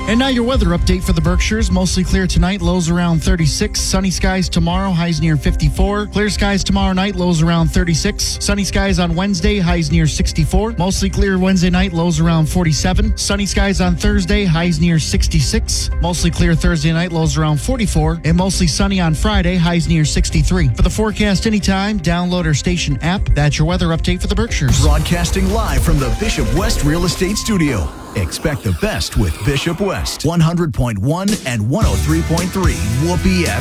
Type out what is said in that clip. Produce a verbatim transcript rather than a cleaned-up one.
And now your weather update for the Berkshires. Mostly clear tonight, lows around thirty-six. Sunny skies tomorrow, highs near fifty-four. Clear skies tomorrow night, lows around thirty-six. Sunny skies on Wednesday, highs near sixty-four. Mostly clear Wednesday night, lows around forty-seven. Sunny skies on Thursday, highs near sixty-six. Mostly clear Thursday night, lows around forty-four. And mostly sunny on Friday, highs near sixty-three. For the forecast anytime, download our station app. That's your weather update for the Berkshires. Broadcasting live from the Bishop West Real Estate Studio. Expect the best with Bishop West. one hundred point one and one oh three point three Whoopee F M.